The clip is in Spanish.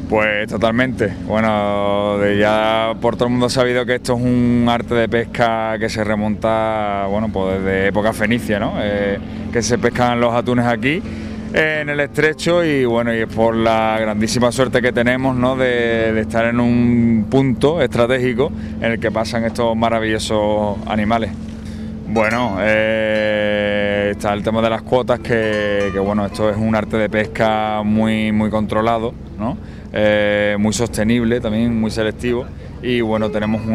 Pues totalmente. Bueno, ya por todo el mundo ha sabido que esto es un arte de pesca que se remonta, bueno, pues desde época fenicia, ¿no? Que se pescan los atunes aquí en el estrecho y bueno, y es por la grandísima suerte que tenemos, ¿no? De estar en un punto estratégico en el que pasan estos maravillosos animales. Bueno, está el tema de las cuotas, que bueno, esto es un arte de pesca muy controlado, ¿no? Muy sostenible, también muy selectivo, y bueno, tenemos